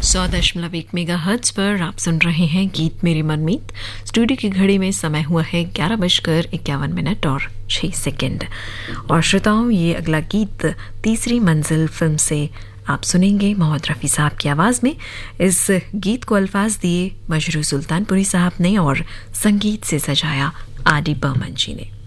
100.1 megahertz पर आप सुन रहे हैं गीत मेरी मनमीत। स्टूडियो की घड़ी में समय हुआ है 11:51 और 6 सेकंड। और श्रोताओं, ये अगला गीत तीसरी मंजिल फिल्म से आप सुनेंगे मोहम्मद रफ़ी साहब की आवाज़ में। इस गीत को अल्फाज दिए मजरू सुल्तानपुरी साहब ने और संगीत से सजाया आर डी बर्मन जी ने।